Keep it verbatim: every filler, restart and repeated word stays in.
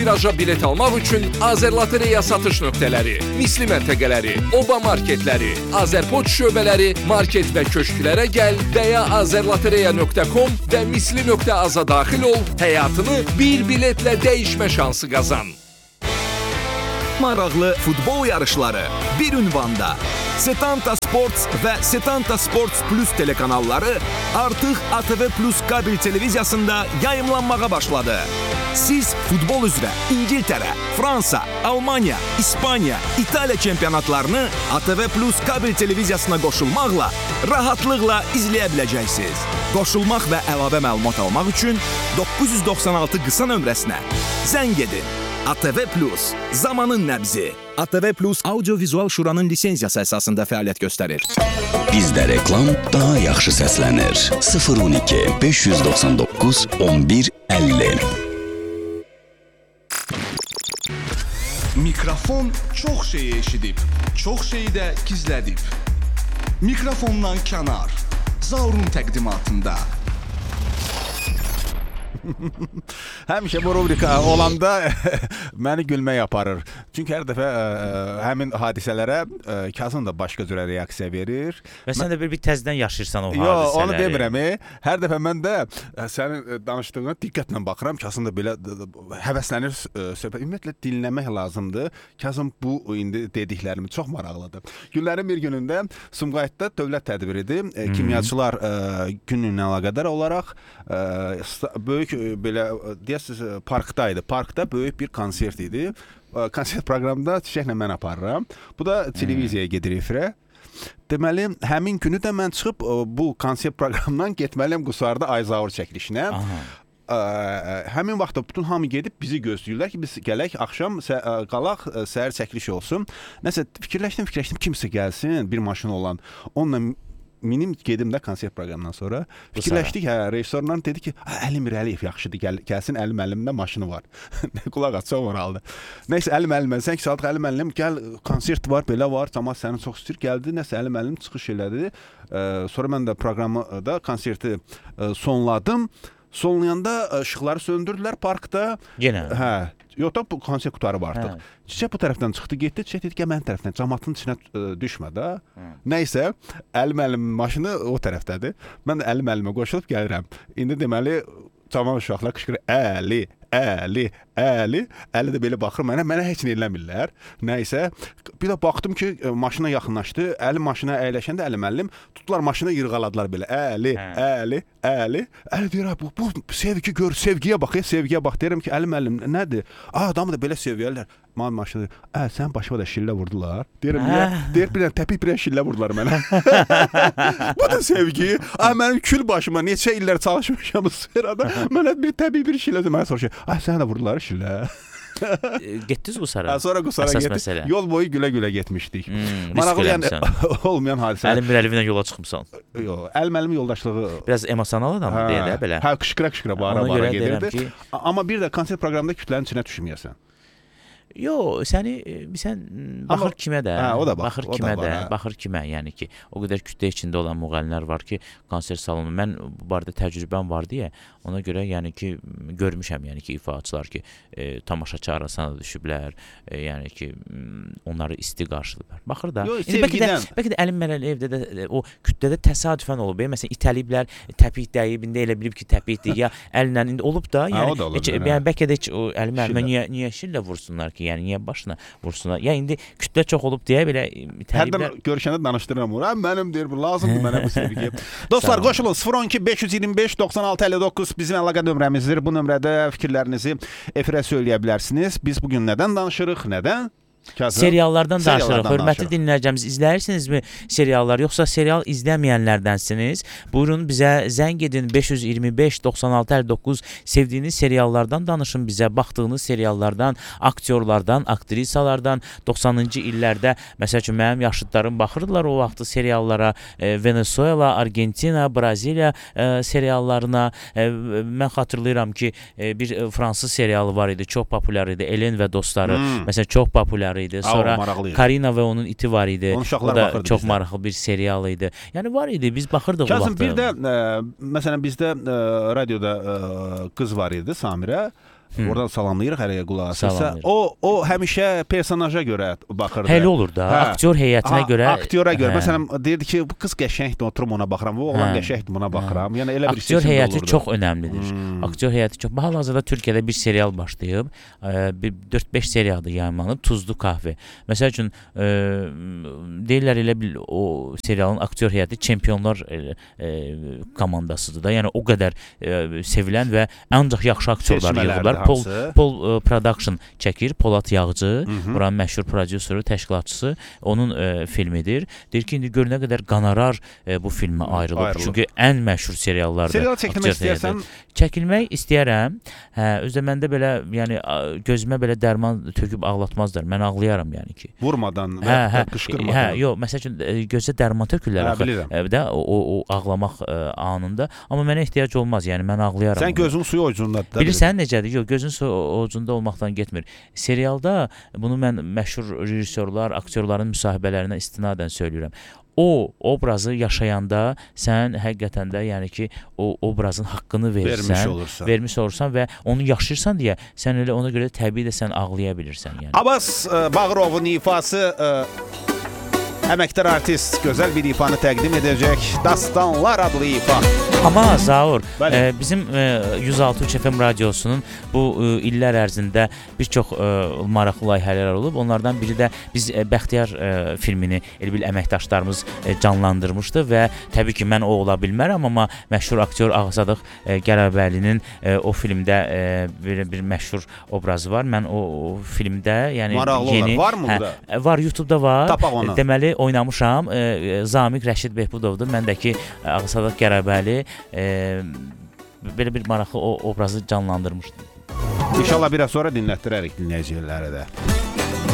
Viraja bilet almaq üçün Azərlotereya satış nöqtələri, misli məntəqələri, oba marketləri, Azərpoçt şöbələri, market və köşklərə gəl və ya azərlotereya nöqtə com və misli nöqtə aza daxil ol, həyatını bir biletlə dəyişmə şansı qazan. Maraqlı futbol yarışları bir ünvanda. Setanta Sports və Setanta Sports Plus telekanalları artıq A T V Plus kabel televiziyasında yayımlanmağa başladı. Siz futbol üzrə İngiltərə, Fransa, Almanya, İspaniya, İtaliya çempionatlarını A T V Plus kabel televiziyasına qoşulmaqla rahatlıqla izləyə biləcəksiniz. Qoşulmaq və əlavə məlumat almaq üçün doqquz yüz doxsan altı qısa nömrəsinə zəng edin. A T V Plus, zamanın nəbzi. A T V Plus Audio-Vizual Şuranın lisenziyası əsasında fəaliyyət göstərir. Bizdə reklam daha yaxşı səslənir. sıfır on iki beş yüz doxsan doqquz on bir əlli. Mikrofon çox şeyi eşidib, çox şeyi də gizlədib. Mikrofondan kənar, Zaurun təqdimatında. Həmişə bu rubrika olanda məni gülmək aparır. Çünki hər dəfə ə, həmin hadisələrə ə, Kazım da başqa cürə reaksiya verir. Və sən də bir, bir təzdən yaşayırsan o Yo, hadisələri. Yox, onu demirəm. E. Hər dəfə mən də ə, sənin danışdığına diqqətlə baxıram. Kazım da belə həvəslənir söhbət. Ümumiyyətlə dinləmək lazımdır. Kazım bu indi dediklərimi çox maraqlıdır. Günlərin bir günündə Sumqayıtda dövlət tədbiridir. Hmm. Kimyaçılar ə, gününlə əlaqədar olaraq ə, böyük belə deyəsiz parkdaydı. Parkda böyük bir konsert idi. Konsert proqramında çiçəklə mən aparıram. Bu da televiziyaya gedir efirə. Deməli, həmin günü də mən çıxıb bu konsert proqramından getməliyəm Qusarda Ayzaur çəkilişinə. Ə, həmin vaxtda bütün hamı gedib bizi gözləyirlər ki, biz gələk axşam sə qalaq səhər çəkiliş olsun. Nəsə fikirləşdim, fikirləşdim kimsə gəlsin, bir maşın olan. Onunla minim gedim də konsert proqramından sonra fikirləşdik, hə, rejissorla dedi ki, Əli Mirəliyev yaxşıdır, gəl, gəlsin, Əli müəllimdə maşını var. Qulaq at, çox maraqlıdır. Nəysə, Əli müəllim, sən ki, saldıq, Əli müəllim, gəl, konsert var, belə var, cəmaət səni çox istəyir, gəldi, nəsə, Əli müəllim çıxış elədi. Ə, sonra mən də proqramı da, konserti ə, sonladım. Sonlayanda ışıqları söndürdülər parkda. Yenə? Hə. Yox da bu konsert qutarı var artıq. Çiçək bu tərəfdən çıxdı, getdi. Çiçək dedi ki, mənim tərəfdən cəmaatın içinə ə, düşmə də. Nəysə, Əli müəllimin maşını o tərəfdədir. Mən də Əli müəllimə qoşulub gəlirəm. İndi deməli cavan uşaqlar qışqırır, Əli, Əli, Əli. Əli də belə baxır mənə, mənə heç nə eləmirlər. Nəysə, bir də baxdım ki, maşına yaxınlaşdı. Əli maşına əyləşəndə Əli müəllim tutdular maşını yırğaladılar belə. Əli, Əli, Əli. Əli deyir, bu, bu sevgi gör, sevgiyə bax, ya, sevgiyə bax. Deyirəm ki, Əli müəllim nədir? A, adamı da belə seviyərlər. Mənim maşını, ə, sən başıma da şillə vurdular. Deyirəm, niyə? Deyir, bir dənə təpik bir dənə şillə vurdular mənə. Bu da sevgi. Ay, mənim kül başıma neçə illər çalışmışam sırada. Mənə bir təpik bir şillə mənə soruşur. Ay, sənə də vurdular şillə. Getdiniz Qusara? Sonra Qusara getdik. Yol boyu gülə-gülə getmişdik. Hmm, maraqlı yəni olmayan hadisə. Əli Mirəliyevindən yola çıxmısan? Yox, Əli müəllim yoldaşlığı biraz emosional adamdır deyə də belə. Hə, qışqıra-qışqıra bara-bara gedirdi. Ki... Amma bir də konsert proqramında kütlənin içinə düşməyəsən. Yox, səni sən baxır kimə də, hə, o da bax, baxır o kimə da var, də, hə. baxır kimə, yəni ki, o qədər kütlə içində olan müğənnilər var ki, konsert salonu, mən bu barədə təcrübəm var deyə, ona görə yəni ki, görmüşəm, yəni ki, ifaçılar ki, e, tamaşaçı arasına da düşüblər, e, yəni ki, onları isti qarşılayıblar. Baxır da, Yox, bəlkə də, bəlkə də Əli Mirəliyevdə də o kütlədə təsadüfən olub, məsələn, itəliyiblər, təpik dəyib, indi elə bilib ki, təpikdir, ya əllə indi olub da, yəni, hə, heç, yəni bəlkə də heç o Əli müəllimə niyə, niyə şillə vursunlar ki, yəni niyə başına vursunlar. Ya indi kütlə çox olub deyə belə itəliblər. Hərdən görüşəndə danışdırıram onu. Mənim deyir, bu lazımdır mənə bu sevgi. Dostlar, qoşulun sıfır on iki beş yüz iyirmi beş doxsan altı əlli doqquz bizim əlaqə nömrəmizdir. Bu nömrədə fikirlərinizi efirə söyləyə bilərsiniz. Biz bugün nədən danışırıq? Nədən? Kazım. Seriallardan danışırıq. Hörmətli dinləyicimiz, izləyirsinizmi seriallar, yoxsa serial izləməyənlərdənsiniz? Buyurun bizə zəng edin beş yüz iyirmi beş doxsan altı əlli doqquz sevdiyiniz seriallardan danışın bizə, baxdığınız seriallardan, aktyorlardan, aktrisalardan. doxsanıncı illərdə məsəl üçün mənim yaşıdlarım baxırdılar o vaxtı seriallara, e, Venezuela, Argentina, Braziliya e, seriallarına. E, mən xatırlayıram ki, e, bir e, fransız serialı var idi, çox populyar idi, Elen və dostları. Hmm. Məsələn, çox populyar idi. Sonra Aa, Karina və onun iti var idi. O da çox bizdə. maraqlı bir serial idi. Yəni var idi, biz baxırdıq Kazım, o vaxtda. bir də, ə, məsələn, bizdə ə, radioda ə, qız var idi, Samirə. Oradan salamlayırıq hərəyə qulaq asırsa. Salamlayırıq. O o həmişə personaja görə baxırdı. Hələ olur da, Hə. aktyor heyətinə Ha, görə. aktyora görə. Hə. Məsələn, deyirdi ki, bu qız qəşəngdir, oturum ona baxıram. Bu oğlan Hə. qəşəngdir, buna baxıram. Yəni elə bir Aktyor seçim də heyəti olurdu. çox önəmlidir. Hmm. Aktyor heyəti çox. Hal-hazırda Türkiyədə bir serial başlayıb. E, bir dörd beş serialdır yayımlanıb. Tuzlu kahve. Məsəl üçün e, deyirlər elə bil o serialın aktyor heyəti çempionlar e, e, komandasıdır da. Yəni o qədər e, sevilən və ancaq yaxşı aktyorlar yığırlar. Pol, Pol e, Production çəkir. Polat Yağcı, buranın məşhur prodüseri, təşkilatçısı. Onun e, filmidir. Deyir ki, indi gör nə qədər qonorar e, bu filmə ayrılıb. Ayrılıb. Çünki ən məşhur seriallardır. Serial çəkilmək istəyirsən, çəkilmək istəyərəm. Hə, özdə məndə belə, yəni a, gözümə belə dərman töküb ağlatmazlar. Mən ağlayaram yəni ki. vurmadan və Hə, hə, qışqırmadan. hə, yox, məsəl üçün e, gözə dərman tökürlər Hə, axı. bilirəm. E, də o, o, o ağlamaq e, anında, amma mənə ehtiyac olmaz. Yəni mən ağlayaram. Sən gözün suyu ucundadır da. Bilirsən necədir? Yox, gözün suyu ucunda olmaqdan getmir. Serialda bunu mən məşhur rejissorlar, aktyorların müsahibələrinə istinadən söyləyirəm. O obrazı yaşayanda sən həqiqətən də, yəni ki, o obrazın haqqını verirsən, Vermiş olursan. vermiş olursan və onu yaşayırsan deyə sən elə ona görə təbii də sən ağlaya bilirsən, yəni. Abbas e, Bağırovun ifası e, əməkdar artist gözəl bir ifanı təqdim edəcək. Dastanlar adlı ifa. Amma Zaur, Bəli. e, bizim e, yüz altı üç F M radiosunun bu e, illər ərzində bir çox e, maraqlı layihələr olub. Onlardan biri də biz e, Bəxtiyar e, filmini elə bil əməkdaşlarımız e, canlandırmışdı və təbii ki, mən o ola bilmərəm, amma məşhur aktyor Ağsadıq e, Gələbəlinin e, o filmdə e, bir, bir məşhur obrazı var. Mən o, o filmdə, yəni Maraqlı yeni olar. Var mı hə, burada? var, YouTube-da var. Tapaq onu. Deməli oynamışam. E, Zamiq Rəşid Behbudovdur. Məndəki Ağsadıq Gələbəli e, belə bir maraqlı o obrazı canlandırmışdı. İnşallah biraz sonra dinlətdirərik dinləyicilərə də.